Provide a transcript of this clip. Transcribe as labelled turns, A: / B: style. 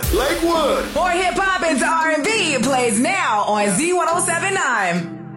A: Lakewood.
B: More hip hop into R&B plays now on Z1079.